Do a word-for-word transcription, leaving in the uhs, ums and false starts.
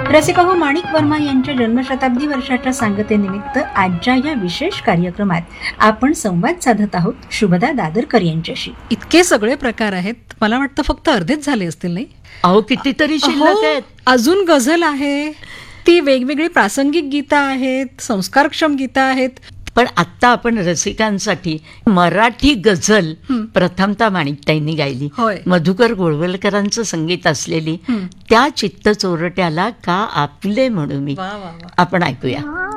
रसिका हो, माणिक वर्मा यांच्या जन्मशताब्दी वर्षाच्या सांगतेनिमित्त आजच्या या विशेष कार्यक्रमात आपण संवाद साधत आहोत शुभदा दादरकर यांच्याशी. इतके सगळे प्रकार आहेत, मला वाटतं फक्त अर्धेच झाले असतील नाही? अहो कितीतरी शिल्लक आहेत. अजून गझल आहे, ती वेगवेगळी प्रासंगिक गीतं आहेत, संस्कारक्षम गीतं आहेत. पण आता आपण रसिकांसाठी मराठी गझल प्रथमतः माणिकताईंनी गायली, मधुकर गोळवलकरांचं संगीत असलेली त्या चित्त चोरट्याला का आपले म्हणू मी, आपण ऐकूया.